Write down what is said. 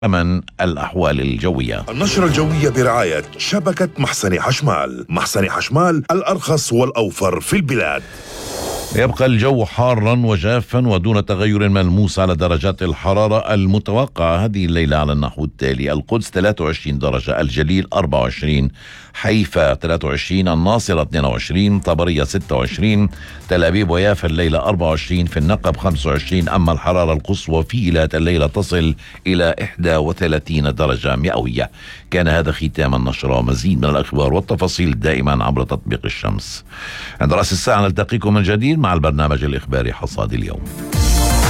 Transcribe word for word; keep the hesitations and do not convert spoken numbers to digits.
من الأحوال الجوية. النشرة الجوية برعاية شبكة محسن حشمال. محسن حشمال، الأرخص والأوفر في البلاد. يبقى الجو حارا وجافا ودون تغير ملموس على درجات الحرارة المتوقعة هذه الليلة على النحو التالي: القدس ثلاثة وعشرين درجة، الجليل أربعة وعشرين، حيفا ثلاثة وعشرين، الناصرة اثنين وعشرين، طبرية ستة وعشرين، تل أبيب ويافا الليلة أربعة وعشرين، في النقب خمسة وعشرين. أما الحرارة القصوى في إيلات الليلة تصل إلى إحدى وثلاثين درجة مئوية. كان هذا ختام النشرة. مزيد من الأخبار والتفاصيل دائما عبر تطبيق الشمس. عند رأس الساعة نلتقيكم من جديد مع البرنامج الإخباري حصاد اليوم.